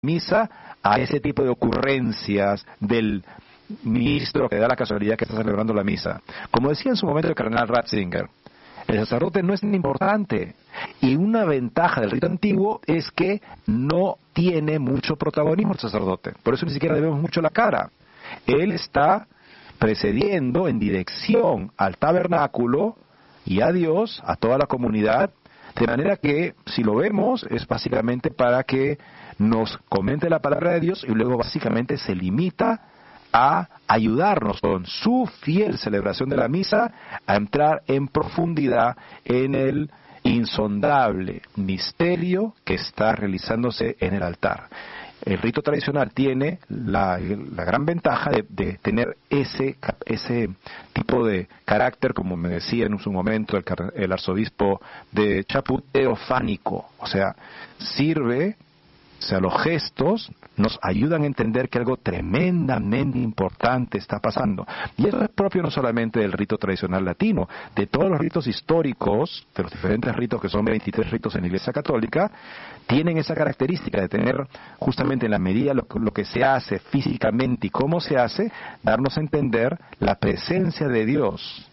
misa a ese tipo de ocurrencias del ministro que da la casualidad que está celebrando la misa. Como decía en su momento el cardenal Ratzinger, el sacerdote no es tan importante, y una ventaja del rito antiguo es que no tiene mucho protagonismo el sacerdote, por eso ni siquiera le vemos mucho la cara. Él está precediendo en dirección al tabernáculo y a Dios, a toda la comunidad, de manera que si lo vemos es básicamente para que nos comente la palabra de Dios y luego básicamente se limita a ayudarnos con su fiel celebración de la misa a entrar en profundidad en el insondable misterio que está realizándose en el altar. El rito tradicional tiene la gran ventaja de tener ese tipo de carácter, como me decía en su momento el arzobispo de Chaput, teofánico, o sea, sirve. O sea, los gestos nos ayudan a entender que algo tremendamente importante está pasando. Y eso es propio no solamente del rito tradicional latino, de todos los ritos históricos, de los diferentes ritos que son 23 ritos en la Iglesia Católica, tienen esa característica de tener justamente en la medida lo que se hace físicamente y cómo se hace, darnos a entender la presencia de Dios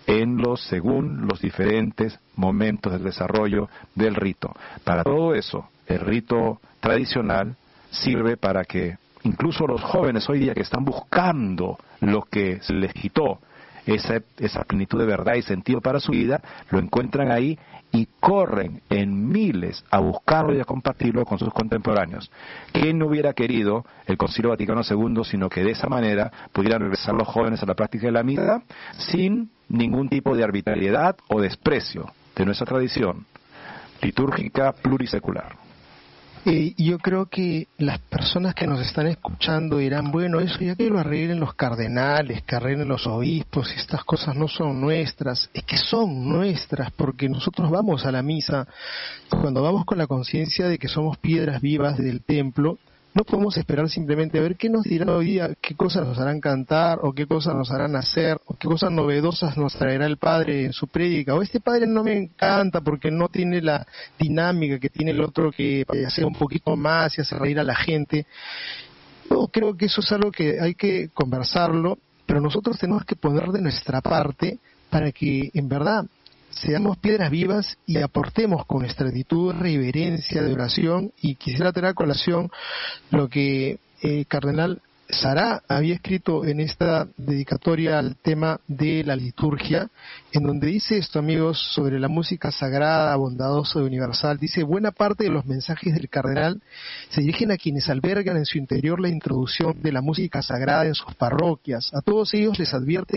según los diferentes momentos del desarrollo del rito. Para todo eso, el rito tradicional sirve para que incluso los jóvenes hoy día que están buscando lo que se les quitó, esa plenitud de verdad y sentido para su vida, lo encuentran ahí y corren en miles a buscarlo y a compartirlo con sus contemporáneos. ¿Quién no hubiera querido el Concilio Vaticano II, sino que de esa manera pudieran regresar los jóvenes a la práctica de la misa sin ningún tipo de arbitrariedad o desprecio de nuestra tradición litúrgica plurisecular? Yo creo que las personas que nos están escuchando dirán, bueno, eso ya que lo arreglen los cardenales, que arreglen los obispos, y estas cosas no son nuestras. Es que son nuestras, porque nosotros vamos a la misa, cuando vamos con la conciencia de que somos piedras vivas del templo, no podemos esperar simplemente a ver qué nos dirán hoy día, qué cosas nos harán cantar, o qué cosas nos harán hacer, o qué cosas novedosas nos traerá el Padre en su prédica, o este Padre no me encanta porque no tiene la dinámica que tiene el otro, que hace un poquito más y hace reír a la gente. Yo creo que eso es algo que hay que conversarlo, pero nosotros tenemos que poner de nuestra parte para que en verdad seamos piedras vivas y aportemos con nuestra actitud de reverencia, de oración. Y quisiera traer a colación lo que el cardenal Sará había escrito en esta dedicatoria al tema de la liturgia, en donde dice esto, amigos, sobre la música sagrada, bondadosa y universal. Dice: buena parte de los mensajes del cardenal se dirigen a quienes albergan en su interior la introducción de la música sagrada en sus parroquias. A todos ellos les advierte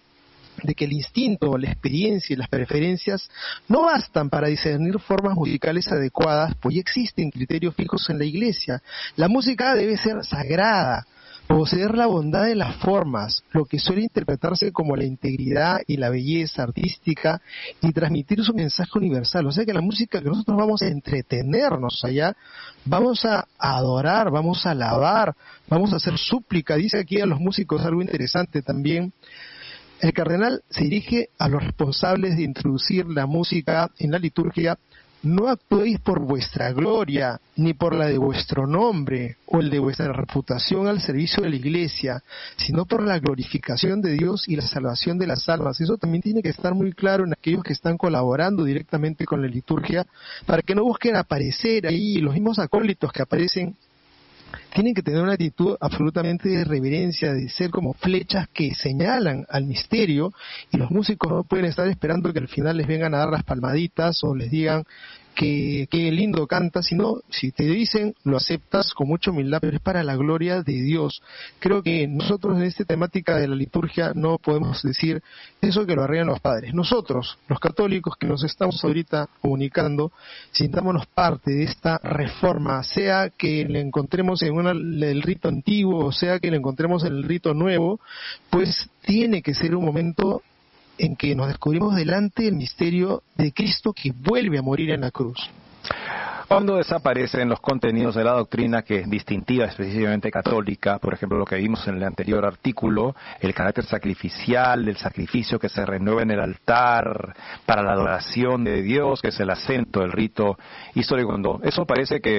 de que el instinto, la experiencia y las preferencias no bastan para discernir formas musicales adecuadas, pues ya existen criterios fijos en la Iglesia. La música debe ser sagrada, poseer la bondad de las formas, lo que suele interpretarse como la integridad y la belleza artística, y transmitir su mensaje universal. O sea que la música que nosotros vamos a entretenernos allá, vamos a adorar, vamos a alabar, vamos a hacer súplica. Dice aquí a los músicos algo interesante también. El cardenal se dirige a los responsables de introducir la música en la liturgia: no actuéis por vuestra gloria, ni por la de vuestro nombre, o el de vuestra reputación al servicio de la Iglesia, sino por la glorificación de Dios y la salvación de las almas. Eso también tiene que estar muy claro en aquellos que están colaborando directamente con la liturgia, para que no busquen aparecer ahí. Los mismos acólitos que aparecen tienen que tener una actitud absolutamente de reverencia, de ser como flechas que señalan al misterio, y los músicos no pueden estar esperando que al final les vengan a dar las palmaditas o les digan que qué lindo canta, sino si te dicen, lo aceptas con mucha humildad, pero es para la gloria de Dios. Creo que nosotros en esta temática de la liturgia no podemos decir eso que lo arreglan los padres. Nosotros, los católicos que nos estamos ahorita comunicando, sintámonos parte de esta reforma, sea que la encontremos en el rito antiguo, o sea que la encontremos en el rito nuevo, pues tiene que ser un momento en que nos descubrimos delante del misterio de Cristo que vuelve a morir en la cruz. Cuando desaparecen los contenidos de la doctrina que es distintiva, específicamente católica, por ejemplo lo que vimos en el anterior artículo, el carácter sacrificial del sacrificio que se renueva en el altar para la adoración de Dios, que es el acento del rito histórico, cuando eso parece que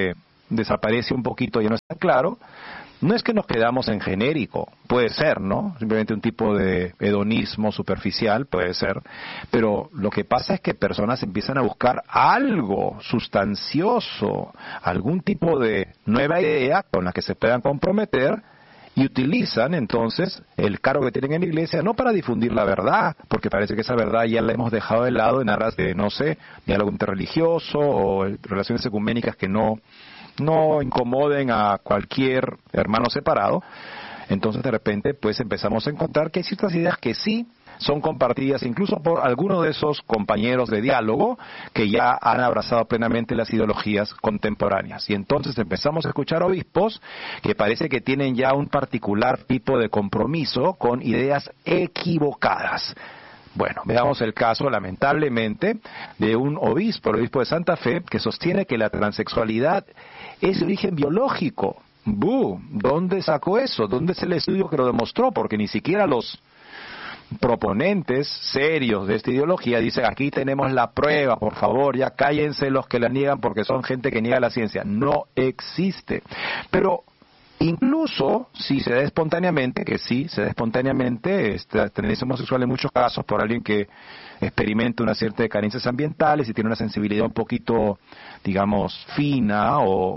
desaparece un poquito, ya no es tan claro, no es que nos quedamos en genérico, puede ser, ¿no? Simplemente un tipo de hedonismo superficial, puede ser, pero lo que pasa es que personas empiezan a buscar algo sustancioso, algún tipo de nueva idea con la que se puedan comprometer, y utilizan entonces el cargo que tienen en la iglesia no para difundir la verdad, porque parece que esa verdad ya la hemos dejado de lado en aras de, no sé, diálogo interreligioso o relaciones ecuménicas que no incomoden a cualquier hermano separado. Entonces de repente pues empezamos a encontrar que hay ciertas ideas que sí son compartidas incluso por algunos de esos compañeros de diálogo que ya han abrazado plenamente las ideologías contemporáneas. Y entonces empezamos a escuchar obispos que parece que tienen ya un particular tipo de compromiso con ideas equivocadas. Bueno, veamos el caso, lamentablemente, de un obispo, el obispo de Santa Fe, que sostiene que la transexualidad es de origen biológico. ¿Dónde sacó eso? ¿Dónde es el estudio que lo demostró? Porque ni siquiera los proponentes serios de esta ideología dicen, aquí tenemos la prueba, por favor, ya cállense los que la niegan porque son gente que niega la ciencia. No existe. Pero incluso si se da espontáneamente, que sí, se da espontáneamente, esta tendencia homosexual en muchos casos por alguien que experimenta una cierta de carencias ambientales y tiene una sensibilidad un poquito, digamos, fina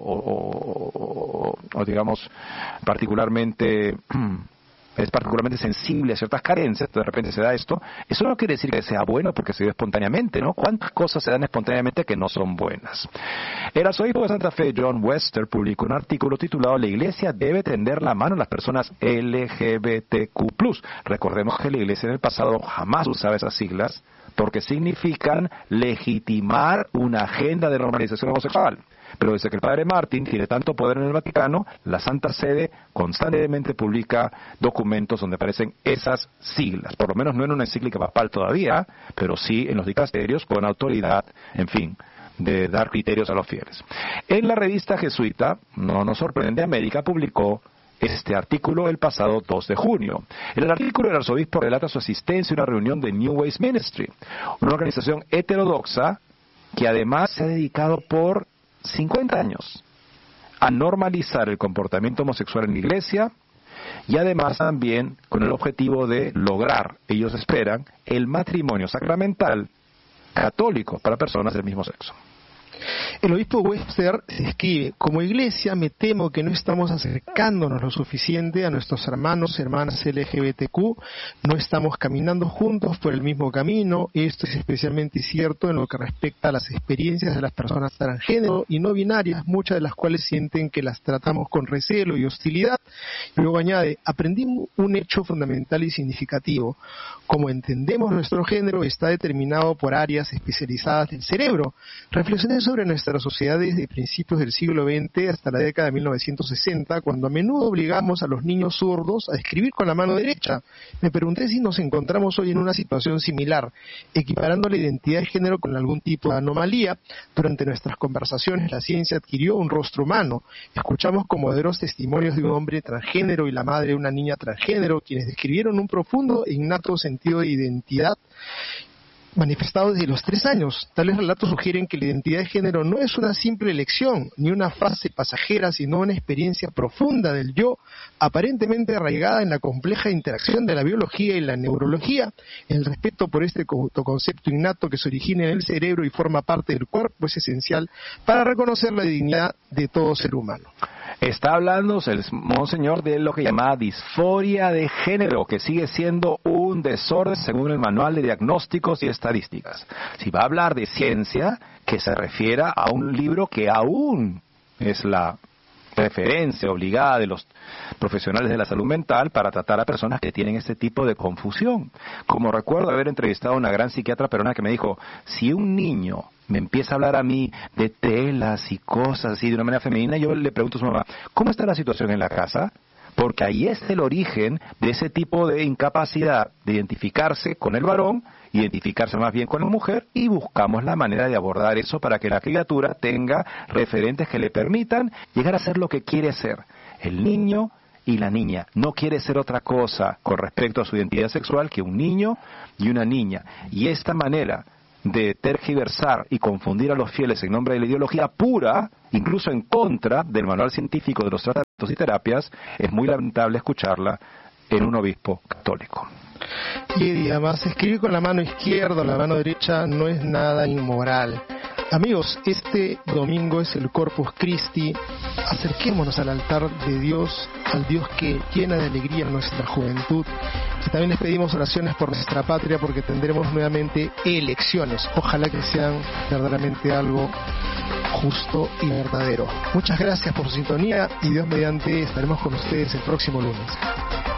o digamos, particularmente es particularmente sensible a ciertas carencias, de repente se da esto, eso no quiere decir que sea bueno porque se dio espontáneamente, ¿no? ¿Cuántas cosas se dan espontáneamente que no son buenas? El arzobispo de Santa Fe, John Wester, publicó un artículo titulado «La Iglesia debe tender la mano a las personas LGBTQ+. Recordemos que la Iglesia en el pasado jamás usaba esas siglas porque significan legitimar una agenda de normalización homosexual. Pero desde que el padre Martin tiene tanto poder en el Vaticano, la Santa Sede constantemente publica documentos donde aparecen esas siglas, por lo menos no en una encíclica papal todavía, pero sí en los dicasterios con autoridad, en fin, de dar criterios a los fieles. En la revista jesuita, no nos sorprende, América publicó este artículo el pasado 2 de junio. En el artículo el arzobispo relata su asistencia a una reunión de New Ways Ministry, una organización heterodoxa que además se ha dedicado por 50 años a normalizar el comportamiento homosexual en la iglesia y además también con el objetivo de lograr, ellos esperan, el matrimonio sacramental católico para personas del mismo sexo. El obispo Webster escribe: como iglesia me temo que no estamos acercándonos lo suficiente a nuestros hermanos y hermanas LGBTQ, no estamos caminando juntos por el mismo camino. Esto es especialmente cierto en lo que respecta a las experiencias de las personas transgénero y no binarias, muchas de las cuales sienten que las tratamos con recelo y hostilidad. Y luego añade: aprendí un hecho fundamental y significativo. Como entendemos nuestro género está determinado por áreas especializadas del cerebro. Reflexioné sobre nuestra sociedad desde principios del siglo XX hasta la década de 1960, cuando a menudo obligamos a los niños zurdos a escribir con la mano derecha. Me pregunté si nos encontramos hoy en una situación similar, equiparando la identidad de género con algún tipo de anomalía. Durante nuestras conversaciones la ciencia adquirió un rostro humano. Escuchamos conmovedores testimonios de un hombre transgénero y la madre de una niña transgénero, quienes describieron un profundo e innato sentido de identidad manifestado desde los 3 años. Tales relatos sugieren que la identidad de género no es una simple elección, ni una fase pasajera, sino una experiencia profunda del yo, aparentemente arraigada en la compleja interacción de la biología y la neurología. El respeto por este autoconcepto innato que se origina en el cerebro y forma parte del cuerpo es esencial para reconocer la dignidad de todo ser humano. Está hablando el monseñor de lo que llama disforia de género, que sigue siendo un desorden según el manual de diagnósticos y estadísticas. Si va a hablar de ciencia, que se refiera a un libro que aún es la referencia obligada de los profesionales de la salud mental para tratar a personas que tienen este tipo de confusión. Como recuerdo haber entrevistado a una gran psiquiatra peruana que me dijo, si un niño me empieza a hablar a mí de telas y cosas así de una manera femenina, yo le pregunto a su mamá, ¿cómo está la situación en la casa? Porque ahí es el origen de ese tipo de incapacidad de identificarse con el varón, identificarse más bien con la mujer, y buscamos la manera de abordar eso para que la criatura tenga referentes que le permitan llegar a ser lo que quiere ser. El niño y la niña no quiere ser otra cosa con respecto a su identidad sexual que un niño y una niña. Y esta manera de tergiversar y confundir a los fieles en nombre de la ideología pura, incluso en contra del manual científico de los tratamientos y terapias, es muy lamentable escucharla en un obispo católico. Y además, escribir con la mano izquierda o la mano derecha no es nada inmoral. Amigos, este domingo es el Corpus Christi. Acerquémonos al altar de Dios, al Dios que llena de alegría nuestra juventud. Y también les pedimos oraciones por nuestra patria, porque tendremos nuevamente elecciones. Ojalá que sean verdaderamente algo justo y verdadero. Muchas gracias por su sintonía y Dios mediante estaremos con ustedes el próximo lunes.